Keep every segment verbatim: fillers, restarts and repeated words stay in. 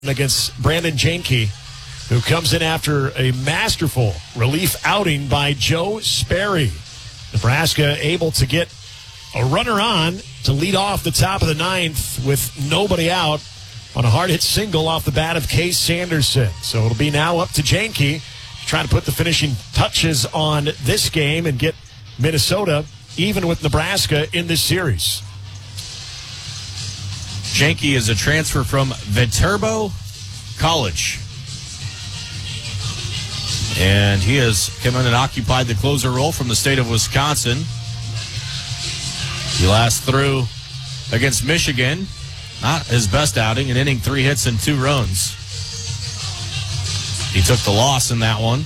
against Brandon Janke, who comes in after a masterful relief outing by Joe Sperry. Nebraska able to get a runner on to lead off the top of the ninth with nobody out on a hard-hit single off the bat of Case Sanderson. So it'll be now up to Janke to try to put the finishing touches on this game and get Minnesota even with Nebraska in this series. Janke is a transfer from Viterbo College. And he has come in and occupied the closer role from the state of Wisconsin. He last threw against Michigan. Not his best outing, an inning, three hits, and two runs. He took the loss in that one.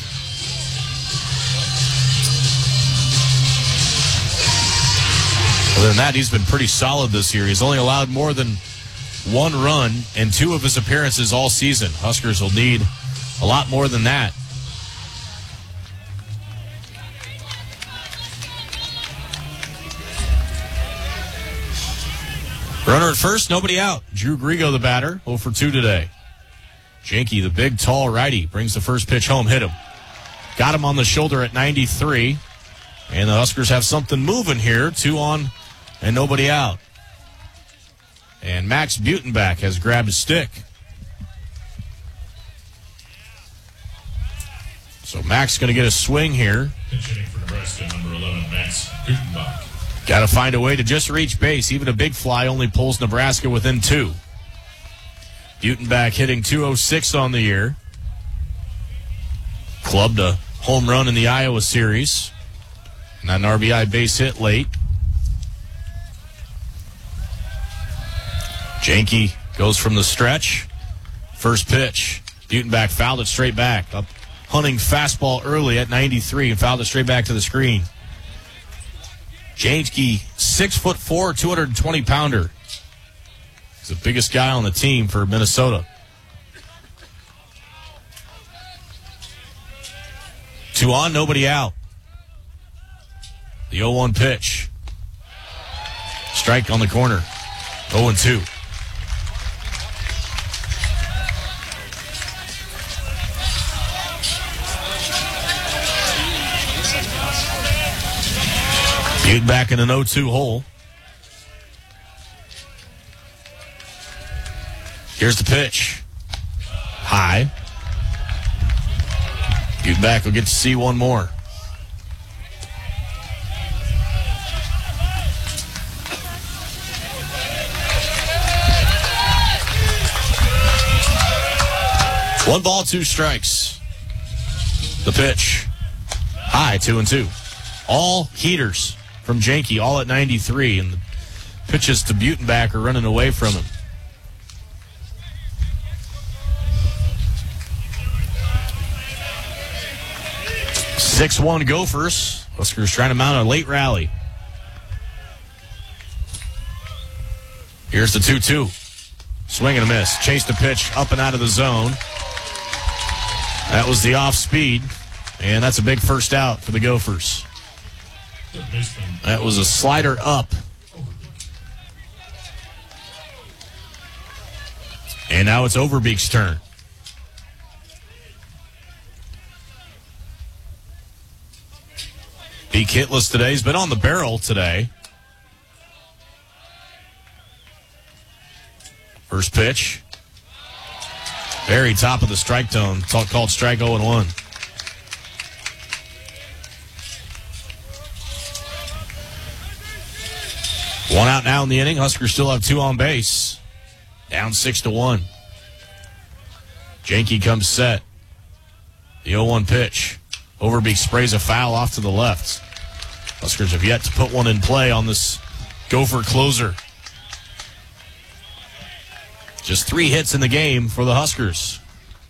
Other than that, he's been pretty solid this year. He's only allowed more than one run in two of his appearances all season. Huskers will need a lot more than that. Runner at first, nobody out. Drew Grigo, the batter, oh for two today. Janke, the big, tall righty, brings the first pitch home, hit him. Got him on the shoulder at ninety-three. And the Huskers have something moving here. Two on and nobody out. And Max Butenbach has grabbed a stick. So Max going to get a swing here. Pinch hitting for Nebraska, number eleven, Max Butenbach. Got to find a way to just reach base. Even a big fly only pulls Nebraska within two. Butenbach hitting two oh six on the year. Clubbed a home run in the Iowa series. And an R B I base hit late. Janke goes from the stretch. First pitch. Butenbach fouled it straight back. Up hunting fastball early at ninety-three and fouled it straight back to the screen. Janke, six foot four, two hundred twenty pounder. He's the biggest guy on the team for Minnesota. Two on, nobody out. The oh one pitch. Strike on the corner. oh and two. Butenbach in an oh two hole. Here's the pitch. High. Butenbach will get to see one more. One ball, two strikes. The pitch. High, two and two. All heaters from Janke, all at ninety-three, and the pitches to Butenbach are running away from him. six one Gophers. Huskers trying to mount a late rally. Here's the two two. Swing and a miss. Chased the pitch up and out of the zone. That was the off speed, and that's a big first out for the Gophers. That was a slider up. And now it's Overbeek's turn. Beek hitless today. He's been on the barrel today. First pitch. Very top of the strike zone. It's all called strike oh and one. One out now in the inning. Huskers still have two on base. Down six to one. Janke comes set. The oh one pitch. Overbeek sprays a foul off to the left. Huskers have yet to put one in play on this Gopher closer. Just three hits in the game for the Huskers.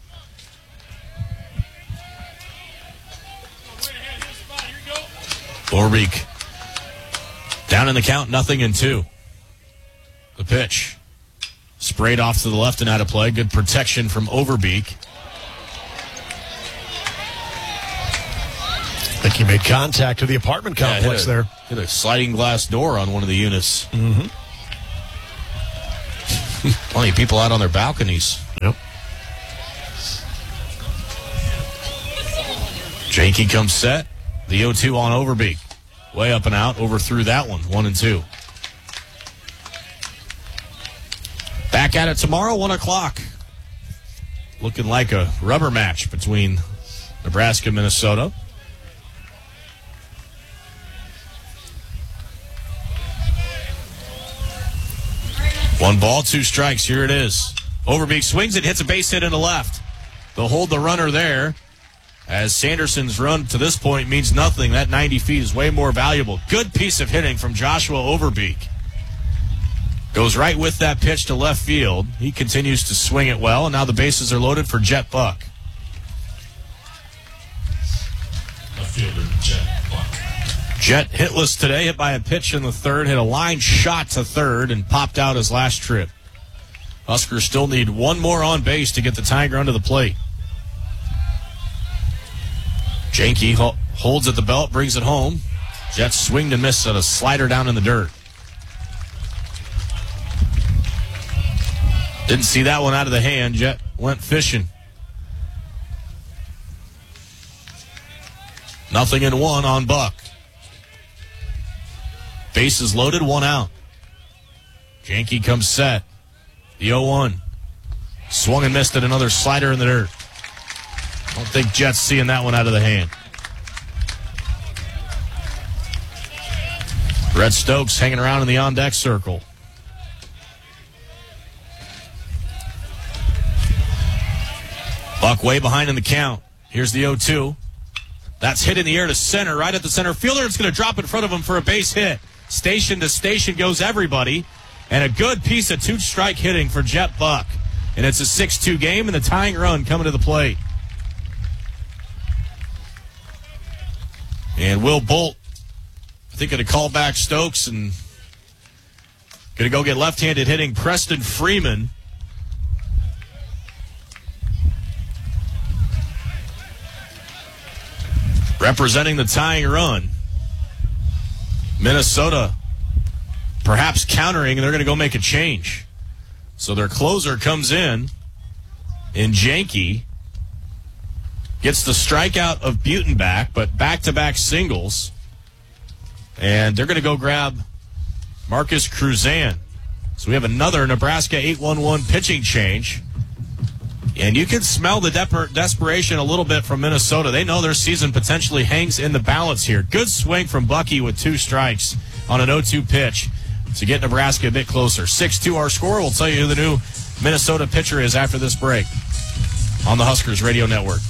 Overbeek down in the count, nothing in two. The pitch. Sprayed off to the left and out of play. Good protection from Overbeek. I think he made contact to the apartment complex yeah, hit a, there. Hit a sliding glass door on one of the units. Mm-hmm. Plenty of people out on their balconies. Yep. Janke comes set. The oh two on Overbeek. Way up and out. Overthrew that one. One and two. Back at it tomorrow, one o'clock. Looking like a rubber match between Nebraska and Minnesota. One ball, two strikes. Here it is. Overbeek swings it, hits a base hit in the left. They'll hold the runner there, as Sanderson's run to this point means nothing. That ninety feet is way more valuable. Good piece of hitting from Joshua Overbeek. Goes right with that pitch to left field. He continues to swing it well, and now the bases are loaded for Jet Buck. Left fielder, Jet Buck. Jet hitless today, hit by a pitch in the third, hit a line shot to third, and popped out his last trip. Huskers still need one more on base to get the Tiger under the plate. Janke ho- holds at the belt, brings it home. Jets swing to miss at a slider down in the dirt. Didn't see that one out of the hand. Jet went fishing. Nothing in one on Buck. Bases loaded, one out. Janke comes set. The oh one. Swung and missed at another slider in the dirt. Don't think Jets seeing that one out of the hand. Red Stokes hanging around in the on-deck circle. Buck way behind in the count. Here's the oh two. That's hit in the air to center, right at the center fielder. It's going to drop in front of him for a base hit. Station to station goes everybody. And a good piece of two-strike hitting for Jet Buck. And it's a six two game, and the tying run coming to the plate. And Will Bolt, I think, going to call back Stokes and going to go get left-handed hitting Preston Freeman. Representing the tying run. Minnesota perhaps countering, and they're going to go make a change. So their closer comes in, and Janke gets the strikeout of Butenbach, but back-to-back singles. And they're going to go grab Marcus Cruzan. So we have another Nebraska eight one one pitching change. And you can smell the de- desperation a little bit from Minnesota. They know their season potentially hangs in the balance here. Good swing from Bucky with two strikes on an oh two pitch to get Nebraska a bit closer. six two our score. We'll tell you who the new Minnesota pitcher is after this break on the Huskers Radio Network.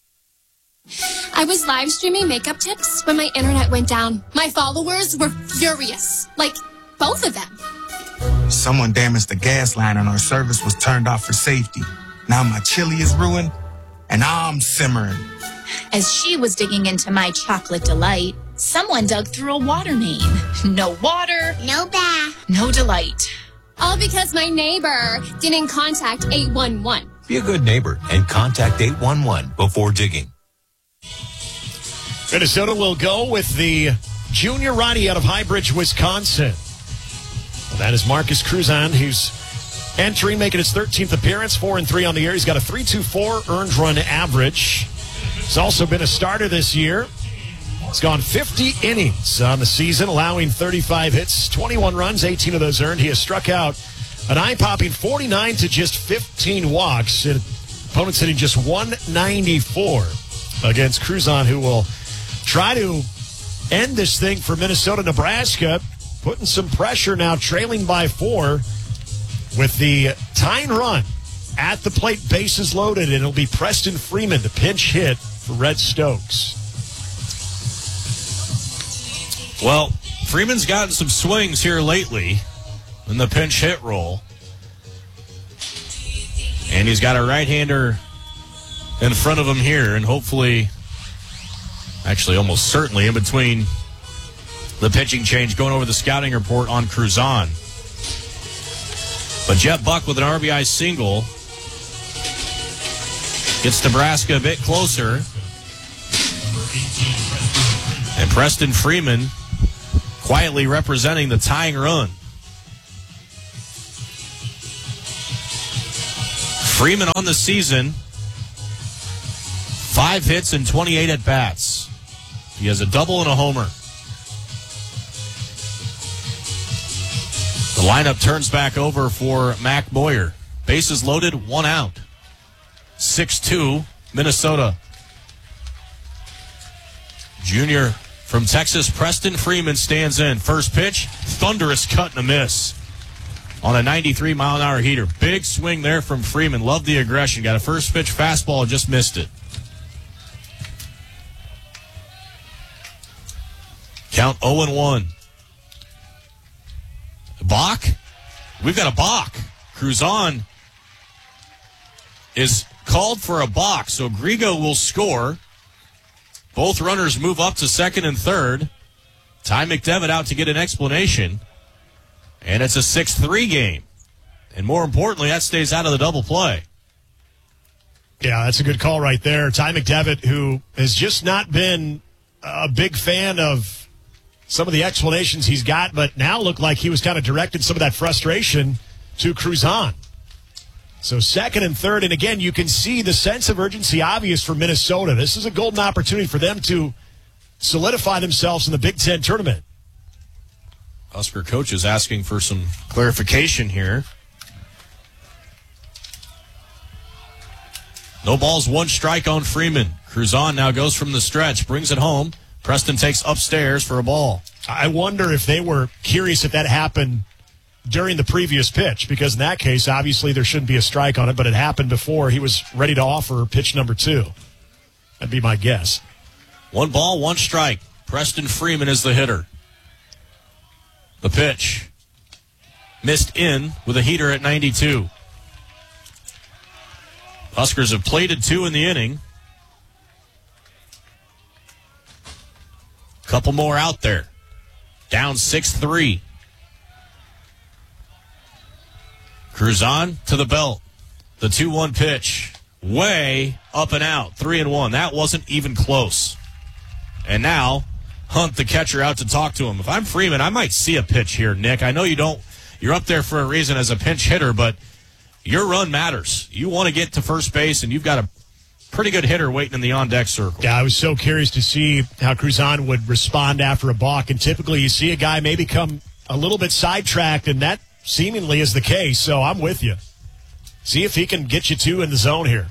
I was live streaming makeup tips when my internet went down. My followers were furious. Like, both of them. Someone damaged the gas line and our service was turned off for safety. Now my chili is ruined, and I'm simmering. As she was digging into my chocolate delight, someone dug through a water main. No water, no bath, no delight. All because my neighbor didn't contact eight one one. Be a good neighbor and contact eight one one before digging. Minnesota will go with the junior righty out of Highbridge, Wisconsin. Well, that is Marcus Cruzan, who's entering, making his thirteenth appearance, four and three on the year. He's got a three point two four earned run average. He's also been a starter this year. He's gone fifty innings on the season, allowing thirty-five hits, twenty-one runs, eighteen of those earned. He has struck out an eye-popping forty-nine to just fifteen walks. And opponents hitting just one ninety-four against Cruzan, who will try to end this thing for Minnesota. Nebraska putting some pressure now, trailing by four. With the tying run at the plate, bases loaded, and it'll be Preston Freeman, the pinch hit for Red Stokes. Well, Freeman's gotten some swings here lately in the pinch hit role. And he's got a right-hander in front of him here, and hopefully, actually almost certainly, in between the pitching change, going over the scouting report on Cruzan. But Jet Buck with an R B I single gets Nebraska a bit closer. And Preston Freeman quietly representing the tying run. Freeman on the season, five hits and twenty-eight at-bats. He has a double and a homer. The lineup turns back over for Mac Moyer. Bases loaded, one out. six two, Minnesota. Junior from Texas, Preston Freeman stands in. First pitch, thunderous cut and a miss on a ninety-three mile an hour heater. Big swing there from Freeman. Loved the aggression. Got a first pitch fastball, just missed it. Count oh and one. Bach? We've got a balk. Cruzan is called for a balk, so Grigo will score. Both runners move up to second and third. Ty McDevitt out to get an explanation. And it's a six three game. And more importantly, that stays out of the double play. Yeah, that's a good call right there. Ty McDevitt, who has just not been a big fan of some of the explanations he's got, but now looked like he was kind of directed some of that frustration to Cruzan. So second and third, and again, you can see the sense of urgency obvious for Minnesota. This is a golden opportunity for them to solidify themselves in the Big Ten tournament. Husker coach is asking for some clarification here. No balls, one strike on Freeman. Cruzan now goes from the stretch, brings it home. Preston takes upstairs for a ball. I wonder if they were curious if that happened during the previous pitch, because in that case, obviously there shouldn't be a strike on it, but it happened before he was ready to offer pitch number two. That'd be my guess. One ball, one strike. Preston Freeman is the hitter. The pitch. Missed in with a heater at ninety-two. Huskers have plated two in the inning. Couple more out there. Down six three. Cruzan to the belt. The two one pitch. Way up and out. three and one. That wasn't even close. And now, Hunt, the catcher, out to talk to him. If I'm Freeman, I might see a pitch here, Nick. I know you don't. You're up there for a reason as a pinch hitter, but your run matters. You want to get to first base, and you've got a pretty good hitter waiting in the on-deck circle. Yeah, I was so curious to see how Cruzan would respond after a balk. And typically you see a guy maybe come a little bit sidetracked, and that seemingly is the case. So I'm with you. See if he can get you two in the zone here.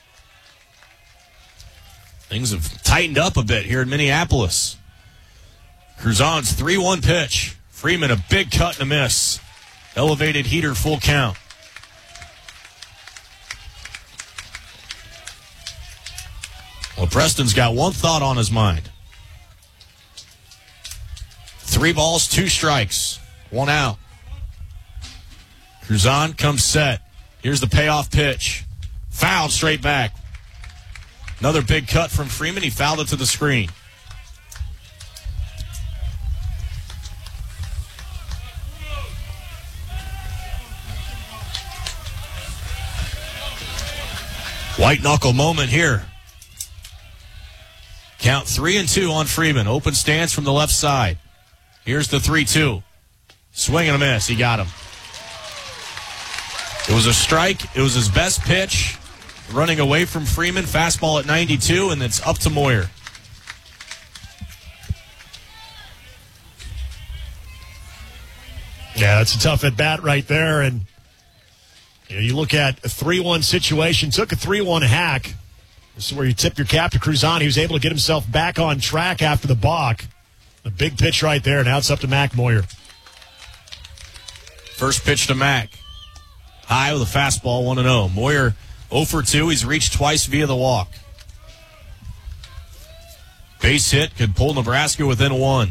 Things have tightened up a bit here in Minneapolis. Cruzan's three one pitch. Freeman, a big cut and a miss. Elevated heater, full count. Well, Preston's got one thought on his mind. Three balls, two strikes, one out. Cruzan comes set. Here's the payoff pitch. Fouled straight back. Another big cut from Freeman. He fouled it to the screen. White knuckle moment here. Count three and two on Freeman. Open stance from the left side. Here's the three two. Swing and a miss. He got him. It was a strike. It was his best pitch. Running away from Freeman. Fastball at ninety-two, and it's up to Moyer. Yeah, that's a tough at-bat right there. And you know, you look at a three one situation. Took a three one hack. This is where you tip your cap to Cruzan. He was able to get himself back on track after the balk. A big pitch right there. Now it's up to Mac Moyer. First pitch to Mac. High with a fastball, one and oh. Moyer oh for two. He's reached twice via the walk. Base hit could pull Nebraska within one.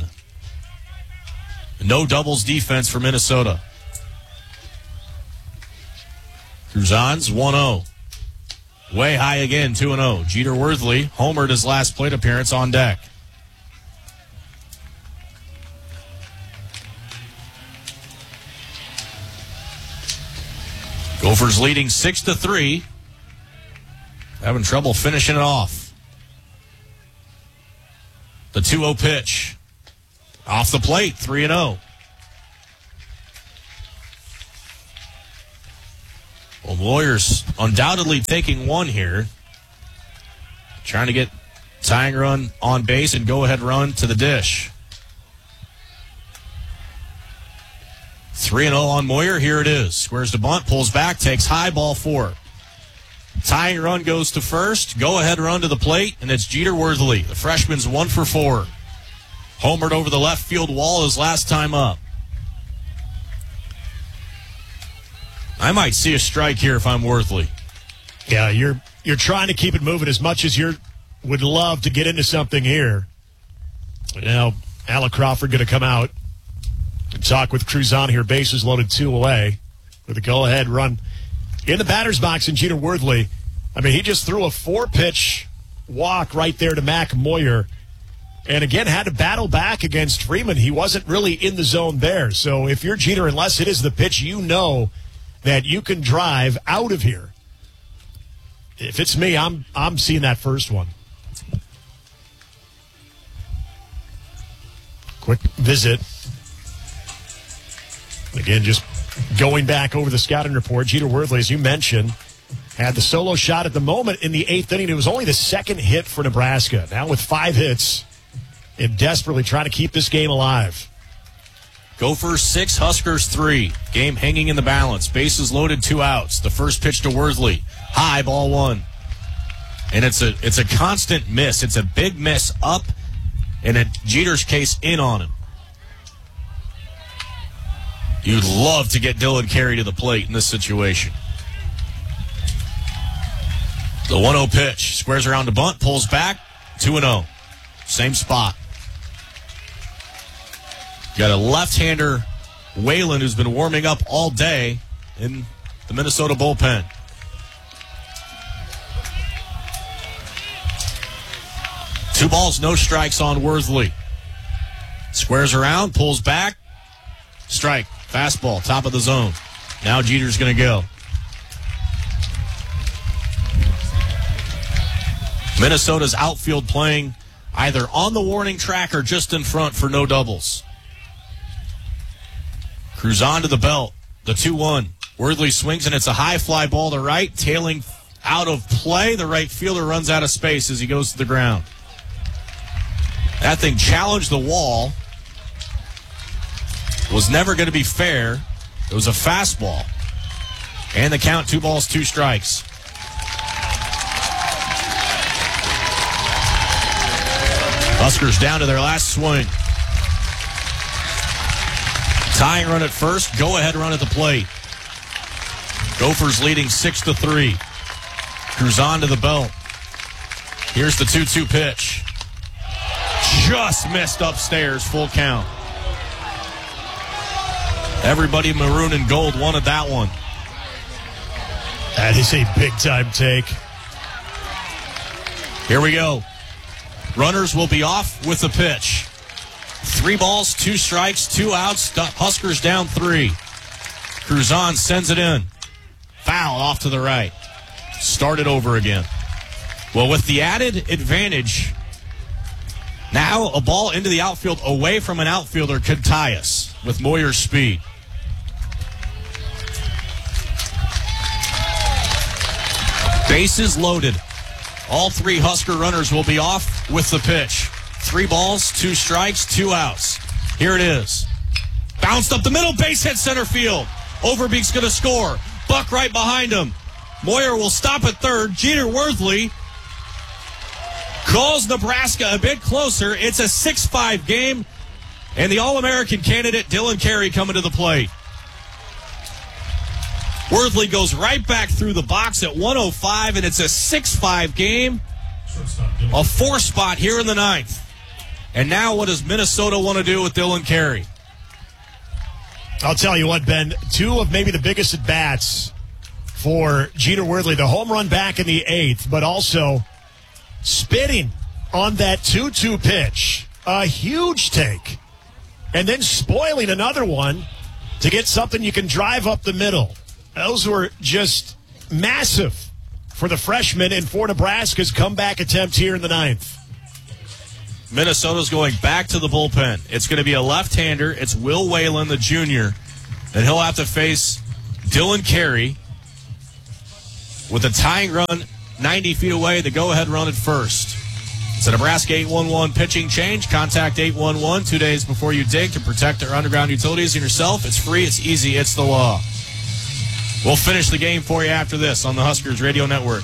No doubles defense for Minnesota. Cruzan's one oh. Way high again, two and oh. Jeter Worthley homered his last plate appearance on deck. Gophers leading six to three. Having trouble finishing it off. The two oh pitch. Off the plate, three and oh. Well, Moyer's undoubtedly taking one here. Trying to get tying run on base and go-ahead run to the dish. three and oh on Moyer. Here it is. Squares to bunt, pulls back, takes high, ball four. Tying run goes to first. Go-ahead run to the plate, and it's Jeter Worthley. The freshman's one for four. Homered over the left field wall his last time up. I might see a strike here if I'm Worthley. Yeah, you're you're trying to keep it moving as much as you would love to get into something here. Now, Alec Crawford going to come out and talk with Cruzan here. Bases loaded two away with a go-ahead run in the batter's box. And Jeter Worthley, I mean, he just threw a four-pitch walk right there to Mac Moyer. And again, had to battle back against Freeman. He wasn't really in the zone there. So if you're Jeter, unless it is the pitch you know that you can drive out of here. If it's me, I'm I'm seeing that first one. Quick visit. Again, just going back over the scouting report, Jeter Worthley, as you mentioned, had the solo shot at the moment in the eighth inning. It was only the second hit for Nebraska. Now with five hits and desperately trying to keep this game alive. Gophers six, Huskers three. Game hanging in the balance. Bases loaded, two outs. The first pitch to Worthley. High, ball one. And it's a it's a constant miss. It's a big miss up, and in Jeter's case, in on him. You'd love to get Dylan Carey to the plate in this situation. The one oh pitch. Squares around to bunt, pulls back, two and oh. Same spot. Got a left-hander, Whalen, who's been warming up all day in the Minnesota bullpen. Two balls, no strikes on Worthley. Squares around, pulls back, strike, fastball, top of the zone. Now Jeter's going to go. Minnesota's outfield playing either on the warning track or just in front for no doubles. Cruzan to the belt, the two one. Worthley swings, and it's a high fly ball to right, tailing out of play. The right fielder runs out of space as he goes to the ground. That thing challenged the wall. Was never going to be fair. It was a fastball. And the count, two balls, two strikes. Huskers down to their last swing. Tying run at first, go-ahead run at the plate. Gophers leading six to three. Cruzan to the belt. Here's the two two pitch. Just missed upstairs, full count. Everybody maroon and gold wanted that one. That is a big-time take. Here we go. Runners will be off with the pitch. Three balls, two strikes, two outs. Huskers down three. Cruzan sends it in. Foul off to the right. Start it over again. Well, with the added advantage, now a ball into the outfield away from an outfielder could tie us with Moyer's speed. Bases loaded. All three Husker runners will be off with the pitch. Three balls, two strikes, two outs. Here it is. Bounced up the middle, base hit center field. Overbeek's going to score. Buck right behind him. Moyer will stop at third. Jeter Worthley calls Nebraska a bit closer. It's a six five game, and the All-American candidate Dylan Carey coming to the plate. Worthley goes right back through the box at one oh five, and it's a six five game. A four spot here in the ninth. And now what does Minnesota want to do with Dylan Carey? I'll tell you what, Ben, two of maybe the biggest at-bats for Jeter Worthley. The home run back in the eighth, but also spitting on that two two pitch. A huge take. And then spoiling another one to get something you can drive up the middle. Those were just massive for the freshman and for Nebraska's comeback attempt here in the ninth. Minnesota's going back to the bullpen. It's going to be a left-hander. It's Will Whalen, the junior. And he'll have to face Dylan Carey. with a tying run ninety feet away, the go-ahead run at first. It's a Nebraska eight one one pitching change. Contact eight one one two days before you dig to protect our underground utilities and yourself. It's free, it's easy, it's the law. We'll finish the game for you after this on the Huskers Radio Network.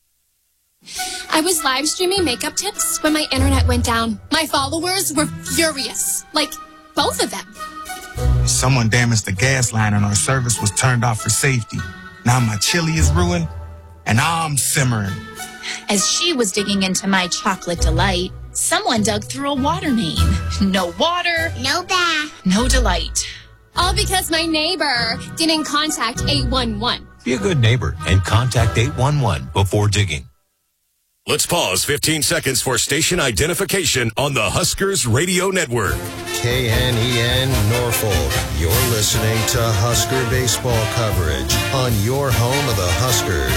I was live streaming makeup tips when my internet went down. My followers were furious. Like, both of them. Someone damaged the gas line and our service was turned off for safety. Now my chili is ruined and I'm simmering. As she was digging into my chocolate delight, someone dug through a water main. No water, No bath. no delight. All because my neighbor didn't contact eight one one. Be a good neighbor and contact eight one one before digging. Let's pause fifteen seconds for station identification on the Huskers Radio Network. K N E N Norfolk. You're listening to Husker baseball coverage on your home of the Huskers.